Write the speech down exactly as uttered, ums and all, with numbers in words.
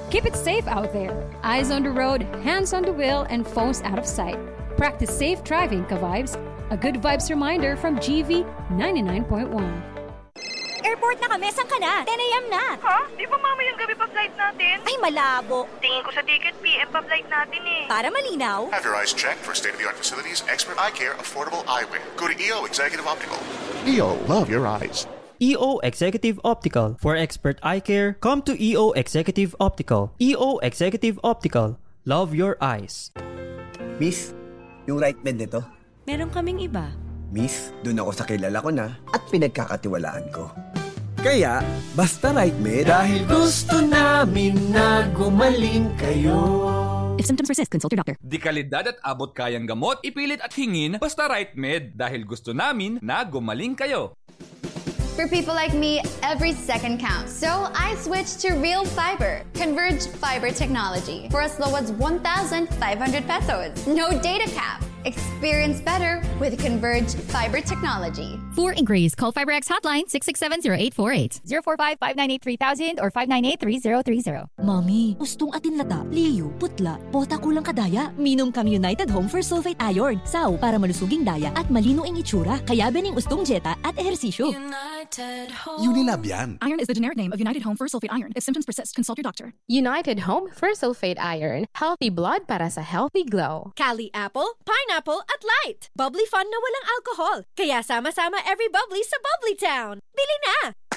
Keep it safe out there. Eyes on the road, hands on the wheel, and phones out of sight. Practice safe driving, ka-vibes. A good vibes reminder from G V ninety-nine point one. Airport na kami. Saan ka na? ten a.m. na. Ha? Di ba mamayang gabi pa flight natin? Ay, malabo. Tingin ko sa ticket, P M pa flight natin eh. Para malinaw. Have your eyes checked for state-of-the-art facilities, expert eye care, affordable eyewear. Go to E O Executive Optical. E O, love your eyes. E O Executive Optical. For expert eye care, come to E O Executive Optical. E O Executive Optical. Love your eyes. Miss, yung right med nito. Meron kaming iba. Miss, dun ako sa kilala ko na at pinagkakatiwalaan ko. Kaya, basta right med. Dahil gusto namin na gumaling kayo. If symptoms persist, consult your doctor. Di kalidad at abot kayang gamot, ipilit at hingin, basta right med. Dahil gusto namin na gumaling kayo. For people like me, every second counts. So I switched to Real Fiber, Converge Fiber Technology, for as low as one thousand five hundred pesos. No data cap. Experience better with Converge Fiber Technology. For inquiries, call FiberX hotline six six seven zero eight four eight, zero four five, five nine eight, three thousand or five nine eight, three zero three zero. Mami, ustong atin lata, liyo, putla, bota kulang kadaya. Minom kami United Home for Sulfate Iron. Saw para malusuging daya at malino ang itsura. Kaya bening ustong jeta at ehersisyo. United Home. Unilab yan. Iron is the generic name of United Home for Sulfate Iron. If symptoms persist, consult your doctor. United Home for Sulfate Iron. Healthy blood para sa healthy glow. Cali Apple, Pineapple at Light. Bubbly fun na walang alcohol. Kaya sama-sama every bubbly sa Bubbly Town. Bili na!